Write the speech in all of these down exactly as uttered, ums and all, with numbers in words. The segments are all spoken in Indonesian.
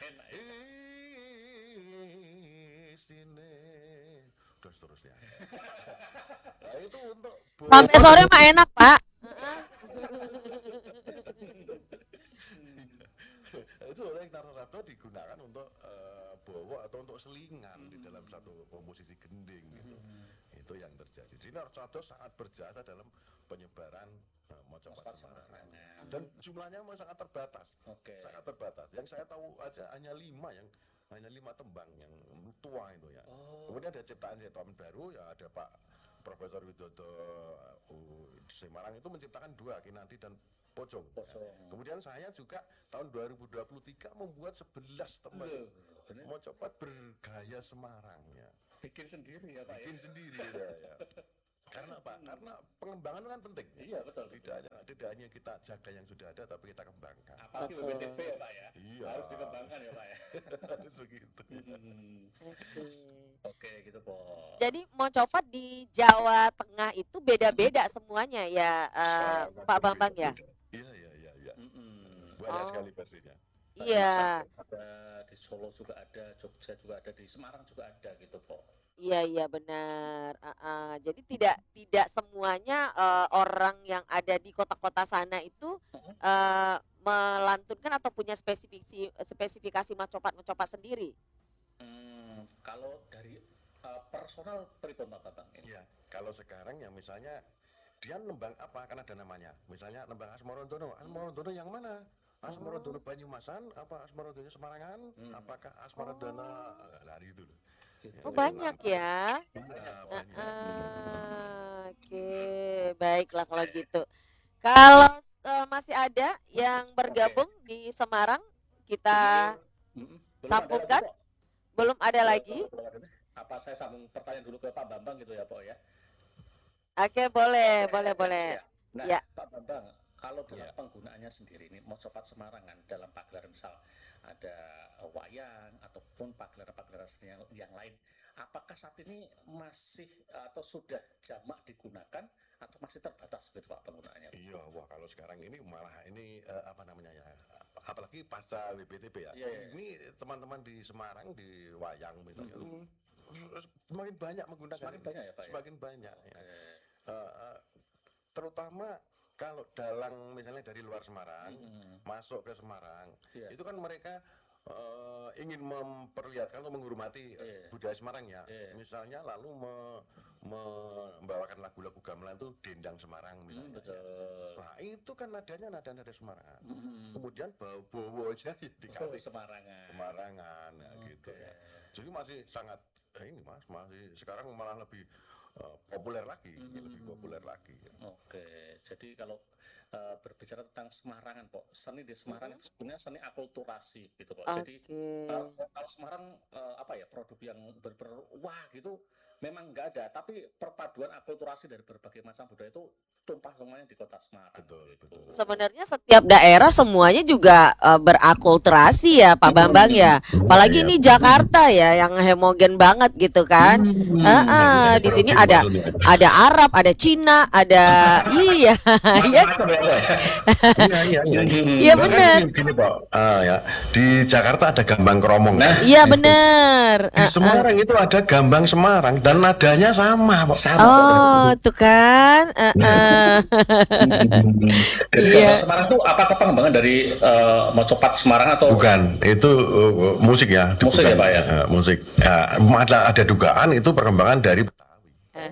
enak ya. Sini dan seterusnya. Nah, itu untuk Sampai sore mah enak, Pak. itu oleh Narto digunakan untuk uh, bowo atau untuk selingan hmm. di dalam satu komposisi gending gitu. Hmm. Itu yang terjadi. Jadi Narto sangat berjasa dalam penyebaran uh, mocopat Semarang. Dan jumlahnya memang sangat terbatas. Okay. Sangat terbatas. Yang saya tahu aja hanya lima yang hanya lima tembang yang tua itu ya. Oh. Kemudian ada ciptaan-ciptaan baru ya, ada Pak Profesor Widodo uh, Semarang itu menciptakan dua, Kinanti dan Pocong. Pocong. Kemudian saya juga tahun dua ribu dua puluh tiga membuat sebelas tembang mocopat bergaya Semarang ya. Bikin sendiri ya Pak. Bikin ya? sendiri ya. ya. Karena apa? Karena pengembangan kan penting. Iya betul. Tidak hanya tidak hanya kita jaga yang sudah ada, tapi kita kembangkan. Apalagi B B T P ya Pak ya. Iya. Harus dikembangkan ya Pak ya. Harus begitu. Hmm. Oke. Oke gitu Po. Jadi mocopat di Jawa Tengah itu beda-beda semuanya ya, uh, Pak Bambang ya. Iya iya iya. iya. Mm-hmm. Banyak oh. sekali versinya. Iya. Ada di Solo juga ada, Jogja juga ada, di Semarang juga ada gitu Po. Iya iya benar. Uh, uh, jadi tidak tidak semuanya uh, orang yang ada di kota-kota sana itu uh, melantunkan atau punya spesifikasi spesifikasi mocopat-mocopat sendiri. Hmm, kalau dari uh, personal pribadi Pak Bang ini. Iya. Kalau sekarang yang misalnya dia nembang apa kan ada namanya. Misalnya nembang Asmarandono. Asmarandono yang mana? Asmarandono Banyumasan apa Asmarandono Semarangan? Hmm. Apakah Asmarandono oh. Lari itu loh. Oh banyak ya. Iya, banyak. Uh, Oke, okay. Baiklah kalau gitu. Kalau uh, masih ada yang bergabung okay. di Semarang, kita belum sambungkan. Ada lagi, belum ada lagi. Apa saya sambung pertanyaan dulu ke Pak Bambang gitu ya, Pak ya? Oke, okay, boleh, boleh, boleh. Nah, ya. Pak Bambang, kalau dalam ya. penggunaannya sendiri ini mocopat Semarangan dalam pagelaran misal ada wayang ataupun pagelaran-pagelaran seni yang, yang lain, apakah saat ini masih atau sudah jamak digunakan atau masih terbatas gitu Pak penggunaannya? Iya, wah kalau sekarang ini malah ini uh, apa namanya ya, apalagi pasca W B T P ya. Yeah, yeah. Ini teman-teman di Semarang di wayang misalnya, mm-hmm. semakin banyak menggunakan. Semakin banyak ya Pak. Semakin ya? banyak. Okay. Ya. Uh, uh, terutama kalau dalang misalnya dari luar Semarang hmm. masuk ke Semarang, yeah. itu kan mereka uh, ingin memperlihatkan atau menghormati yeah. budaya Semarang ya. Yeah. Misalnya lalu me, membawakan lagu-lagu gamelan itu dendang Semarang misalnya. Hmm, betul. Nah itu kan nadanya nada-nada Semarang. Hmm. Kemudian bowo aja dikasih Semarangan. Semarangan, ya, okay. gitu ya. Jadi masih sangat eh, ini mas masih sekarang malah lebih Uh, populer lagi, hmm. lebih populer lagi. Ya. Oke, jadi kalau uh, berbicara tentang Semarangan, Pok, seni di Semarang hmm. itu sebenarnya seni akulturasi, gitu, Pok. Okay. Jadi uh, kalau Semarang uh, apa ya produk yang ber, ber wah gitu, memang nggak ada, tapi perpaduan akulturasi dari berbagai macam budaya itu tumpah semuanya di kota Semarang. Betul, gitu. betul. Sebenarnya setiap daerah semuanya juga uh, berakulturasi ya, Pak Bambang ya. Apalagi ini Jakarta ya, yang homogen banget gitu kan. Hmm. Uh, uh, di sini ada ada Arab, ada Cina, ada iya, iya. Iya, iya, iya. Iya benar. Gini, Pak. Uh, ya. Di Jakarta ada gambang kromong. Nah, iya benar. Di Semarang uh, uh. itu ada gambang Semarang dan nadanya sama, Pak. Sama. Oh, tuh kan. Uh, uh. Iya. Semarang itu apakah pengembangan dari uh, mocopat Semarang atau bukan? Itu uh, musik ya. Musik bukan, ya Pak ya. Uh, musik. Uh, ada ada dugaan itu perkembangan dari Betawi.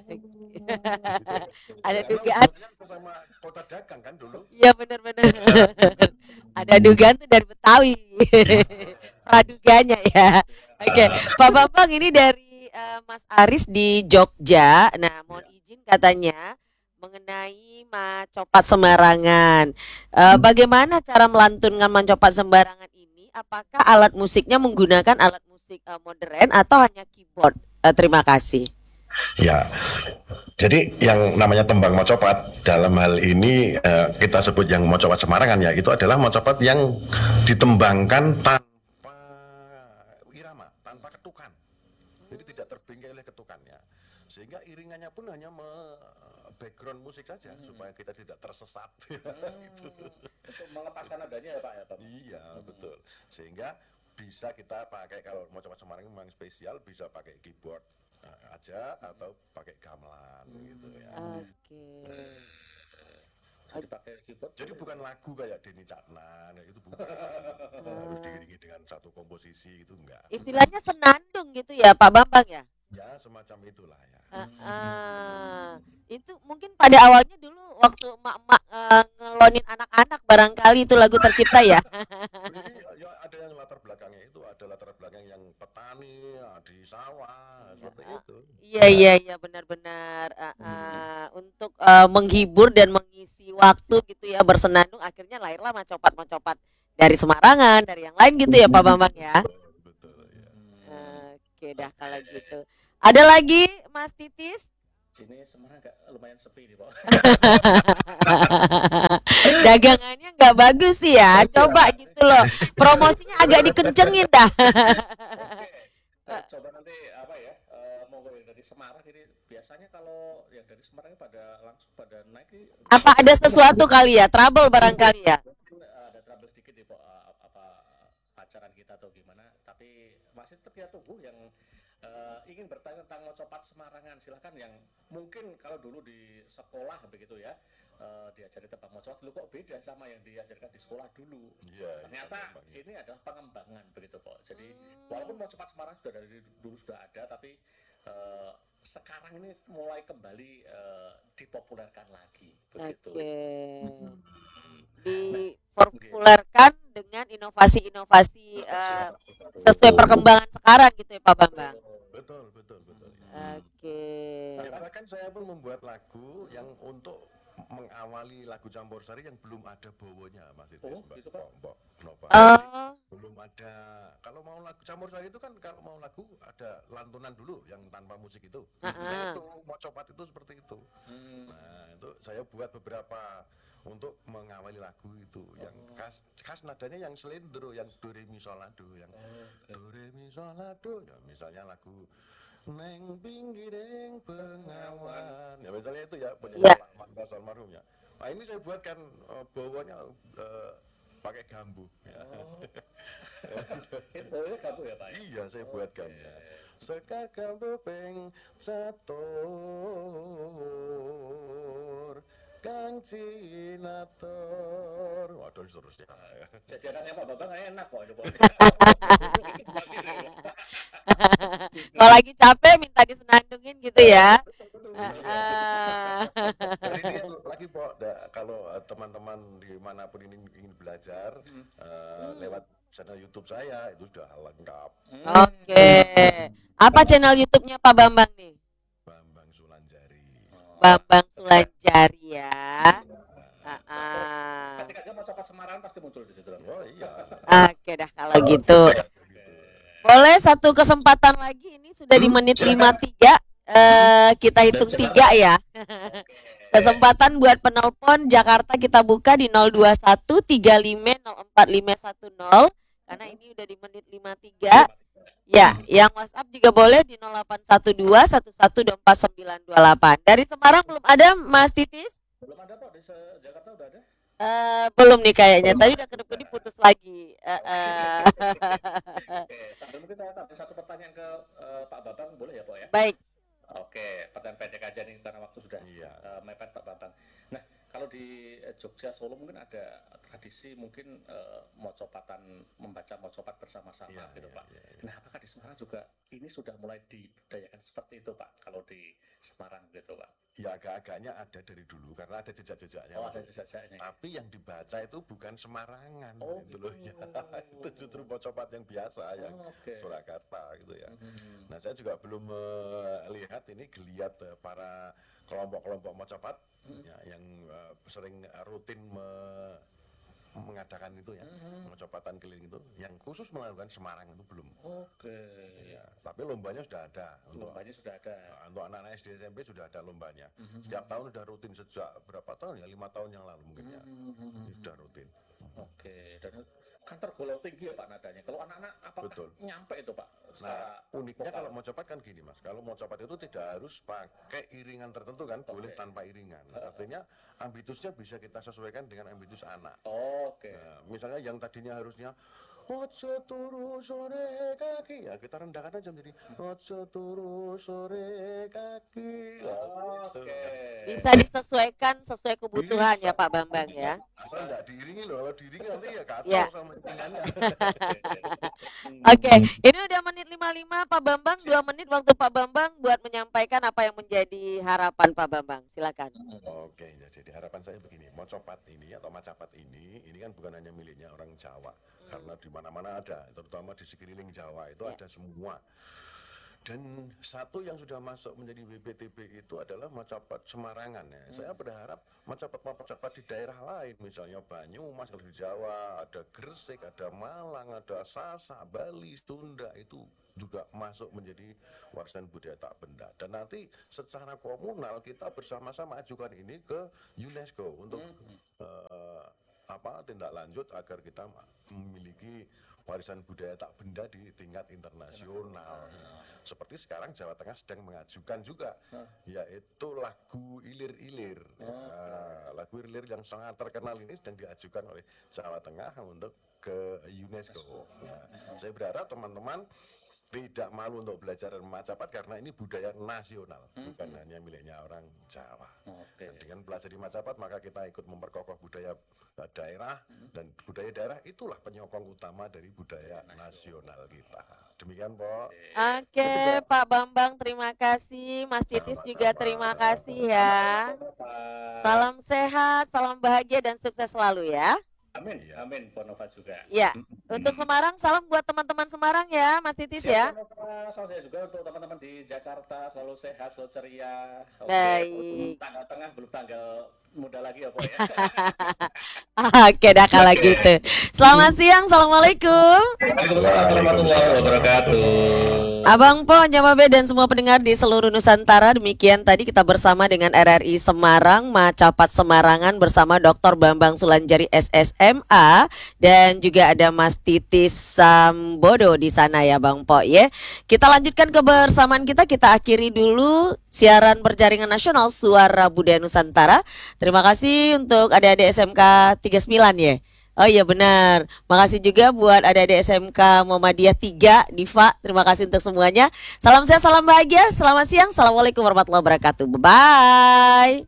Ada dugaan sama kota dagang kan dulu. Iya benar-benar. Ada dugaan tuh dari Betawi. Praduganya ya. Oke, okay. Pak Bambang ini dari uh, Mas Aris di Jogja. Nah, mohon izin katanya mengenai mocopat Semarangan. Uh, bagaimana cara melantunkan mocopat Semarangan ini? Apakah alat musiknya menggunakan alat musik uh, modern atau hanya keyboard? Uh, terima kasih. Ya, jadi yang namanya tembang mocopat dalam hal ini uh, kita sebut yang mocopat Semarangan ya, itu adalah mocopat yang ditembangkan tanpa irama, tanpa ketukan. Jadi tidak terbingkai oleh ketukannya. Sehingga iringannya pun hanya me background musik saja hmm. supaya kita tidak tersesat. Hmm. Gitu. Untuk melepaskan nadanya ya Pak ya Pak. Iya hmm. betul. Sehingga bisa kita pakai, kalau mau copat Semarang memang spesial, bisa pakai keyboard uh, aja atau pakai gamelan hmm. gitu ya. Oke. Okay. Jadi pakai keyboard. Jadi bukan lagu kayak Denny Caknan, itu bukan. Harus diiringi dengan satu komposisi gitu, enggak. Istilahnya senandung gitu ya Pak Bambang ya? Ya semacam itulah ya. Uh, uh, itu mungkin pada awalnya dulu waktu emak-emak uh, ngelonin anak-anak barangkali itu lagu tercipta ya. Jadi ya ada yang latar belakangnya itu, ada latar belakang yang petani di sawah seperti uh, itu. Iya iya iya benar-benar uh, uh, hmm. untuk uh, menghibur dan mengisi waktu gitu ya, bersenandung, akhirnya lahirlah macopat-macopat dari Semarangan, dari yang lain gitu ya Pak Bambang ya. Betul, betul ya. Uh, Oke dah kalau gitu. Ada lagi Mas Titis? Ini Semarang agak lumayan sepi nih Pak. Dagangannya nggak bagus sih ya, coba gitu loh, promosinya agak dikencengin dah. Oke, coba nanti apa ya, uh, mau dari Semarang ini biasanya kalau yang dari Semarang pada langsung pada naik. Apa ada sesuatu kali ya, trouble barangkali ya? Mungkin uh, ada trouble sedikit ya Pak, uh, apa pacaran kita atau gimana, tapi masih tetap kita tunggu yang Uh, ingin bertanya tentang mocopat Semarangan, silahkan. Yang mungkin kalau dulu di sekolah begitu ya, uh, diajari tentang mocopat, dulu kok beda sama yang diajarkan di sekolah dulu. Yeah, ternyata yeah, ini adalah pengembangan begitu Pak. Jadi hmm. walaupun mocopat Semarang sudah dari dulu sudah ada, tapi uh, sekarang ini mulai kembali uh, dipopulerkan lagi begitu. Oke. Okay. Dipopulerkan dengan inovasi-inovasi uh, sesuai perkembangan sekarang gitu ya Pak Bambang. Betul, betul, betul. Oke. Okay. Karena kan saya pun membuat lagu yang untuk mengawali lagu Campursari yang belum ada bowonya, Mas itu. Oh, gitu Pak. Mbak Nova. Uh. Belum ada. Kalau mau lagu Campursari itu kan kalau mau lagu ada lantunan dulu yang tanpa musik itu. Uh-uh. Nah, itu mau copat itu seperti itu. Hmm. Nah, itu saya buat beberapa untuk mengawali lagu itu oh. yang khas khas nadanya yang slendro, yang do re mi sol la do, yang oh, okay. do re mi sol la do, ya misalnya lagu Neng pinggiring bengawan, ya misalnya itu ya penyanyi yeah. Mantas almarhumnya. Nah ini saya buatkan uh, bawahnya uh, pakai gambu. Oh. Itu bawahnya gambu ya Pak? Iya saya okay. buatkan. Ya. Sekar gambu peng catur Kang Cinator, waduh seterusnya. Jadi anaknya Pak Bambang enak kok. Kalau lagi capek minta disenandungin gitu ya. Ini lagi Pak, kalau teman-teman dimanapun ini ingin belajar hmm. uh, lewat channel YouTube saya itu sudah lengkap. Oke. Okay. Apa channel YouTube-nya Pak Bambang nih? Bambang Sulanjari. Bambang Sulanjari ya. Uh-uh. Ketika aja mau copat Semarang pasti muncul di situ. Oh iya. Oke dah kalau gitu. Boleh satu kesempatan lagi, ini sudah di menit lima puluh tiga. Uh, kita hitung tiga ya. Kesempatan buat penelpon Jakarta kita buka di nol dua satu tiga lima nol empat lima satu nol karena ini udah di menit lima puluh tiga. Ya, yang WhatsApp juga boleh di nol delapan satu dua satu satu dua empat sembilan dua delapan. Dari Semarang belum ada Mas Titis? Belum ada Pak, di Jakarta udah ada? Uh, belum nih kayaknya. Tadi udah kedip-kedip putus lagi. Uh, uh. Oke, tapi mungkin saya tambah satu pertanyaan ke uh, Pak Bambang, boleh ya Pak ya? Baik. Oke, pertanyaan pendek aja nih karena waktu sudah iya. uh, mepet Pak Bambang. Nah, kalau di Jogja Solo mungkin ada tradisi mungkin uh, mocopatan, membaca mocopat bersama-sama iya, gitu iya, Pak. Iya, iya. Nah, apakah di Semarang juga ini sudah mulai dibudayakan seperti itu Pak? Kalau di Semarang gitu Pak? Ya agak-agaknya ada dari dulu karena ada jejak-jejaknya. Oh, ada jejak-jejaknya. Tapi yang dibaca itu bukan Semarangan oh, gitu loh ya. Itu justru mocopat yang biasa yang oh, okay. Surakarta gitu ya. Mm-hmm. Nah, saya juga belum melihat uh, ini geliat uh, para kelompok-kelompok mocopat mm-hmm. ya, yang uh, sering uh, rutin me- mengadakan itu ya, mm-hmm. mocopatan keliling itu, yang khusus melakukan Semarang itu belum. Oke. Okay. Ya, tapi lombanya sudah ada. Lombanya untuk, sudah ada. Untuk anak-anak S D S M P sudah ada lombanya. Mm-hmm. Setiap tahun sudah rutin sejak berapa tahun ya? Lima tahun yang lalu mungkin ya. Mm-hmm. Sudah rutin. Oke. Okay. Dan kan tergolong tinggi ya Pak nadanya. Kalau anak-anak apakah betul. Nyampe itu Pak? Nah, uniknya vokal. Kalau mau copat kan gini Mas. Kalau mau copat itu tidak harus pakai iringan tertentu kan, okay. boleh tanpa iringan. Uh, Artinya ambitusnya bisa kita sesuaikan dengan ambitus anak. Oh, oke. Okay. Nah, misalnya yang tadinya harusnya ojo turu sore kaki. Ya kita rendahkan aja menjadi ojo turu sore kaki. Nah, gitu. Oke. Bisa disesuaikan sesuai kebutuhan Bisa. ya Pak Bambang ya. Asal nggak diiringi loh, kalau diiringi nanti ya kacau Ya. sama iringannya. Oke, ini udah menit lima puluh lima Pak Bambang, dua menit waktu Pak Bambang buat menyampaikan apa yang menjadi harapan Pak Bambang. Silakan. Oke, ya, jadi harapan saya begini, mocopat ini atau macapat ini, ini kan bukan hanya miliknya orang Jawa, karena di mana-mana ada, terutama di sekeliling Jawa itu Ya. ada semua. Dan satu yang sudah masuk menjadi W P T B itu adalah macapat Semarangan ya. Saya berharap macapat-macapat di daerah lain, misalnya Banyumas di Jawa, ada Gresik, ada Malang, ada Sasak, Bali, Sunda itu juga masuk menjadi warisan budaya tak benda. Dan nanti secara komunal kita bersama-sama ajukan ini ke UNESCO untuk eh, apa tindak lanjut agar kita memiliki warisan budaya tak benda di tingkat internasional. Seperti sekarang Jawa Tengah sedang mengajukan juga, yaitu lagu Ilir-Ilir. Nah, lagu Ilir yang sangat terkenal ini sedang diajukan oleh Jawa Tengah untuk ke UNESCO. Nah, saya berharap teman-teman tidak malu untuk belajar macapat karena ini budaya nasional, bukan hanya miliknya orang Jawa. Oke. Dan dengan belajar di macapat maka kita ikut memperkokoh budaya uh, daerah, dan budaya daerah itulah penyokong utama dari budaya nasional kita. Demikian, Pak. Oke, Pak Bambang terima kasih, Mas Titis juga terima kasih ya. Salam sehat, salam bahagia dan sukses selalu ya. Amin, Iya. amin, Ponova juga. Ya, untuk Semarang salam buat teman-teman Semarang ya, Mas Titis ya. Siap, Ponova. Salam saya juga untuk teman-teman di Jakarta, selalu sehat, selalu ceria. Oke, Baik. tanggal tengah belum tanggal muda lagi ya, Pak ya. Oke dah kalau gitu. Selamat siang, assalamualaikum. Waalaikumsalam warahmatullahi wabarakatuh. Abang Po, Nyamabe dan semua pendengar di seluruh Nusantara, demikian tadi kita bersama dengan R R I Semarang, Macapat Semarangan bersama Doktor Bambang Sulanjari S S M A dan juga ada Mas Titis Sambodo di sana ya Bang Po ya. Kita lanjutkan kebersamaan kita, kita akhiri dulu siaran berjaringan nasional Suara Budaya Nusantara. Terima kasih untuk adik-adik S M K tiga puluh sembilan ya. Oh iya benar. Makasih juga buat adik-adik S M K Muhammadiyah tiga, Diva. Terima kasih untuk semuanya. Salam sehat, salam bahagia. Selamat siang. Assalamualaikum warahmatullahi wabarakatuh. Bye-bye.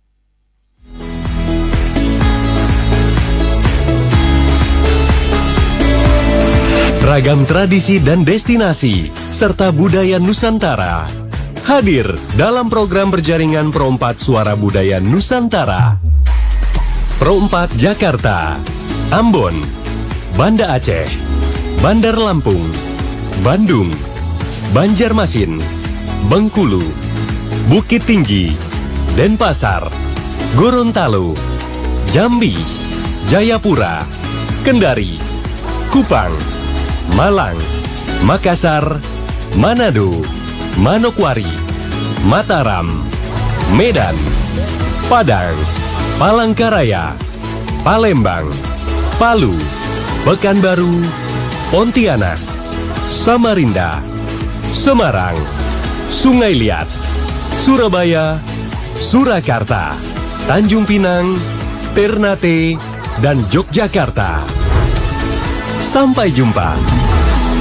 Ragam tradisi dan destinasi serta budaya Nusantara hadir dalam program berjaringan Pro empat Suara Budaya Nusantara. Pro empat Jakarta, Ambon, Banda Aceh, Bandar Lampung, Bandung, Banjarmasin, Bengkulu, Bukit Tinggi, Denpasar, Gorontalo, Jambi, Jayapura, Kendari, Kupang, Malang, Makassar, Manado, Manokwari, Mataram, Medan, Padang, Palangkaraya, Palembang, Palu, Pekanbaru, Pontianak, Samarinda, Semarang, Sungai Liat, Surabaya, Surakarta, Tanjung Pinang, Ternate, dan Yogyakarta. Sampai jumpa.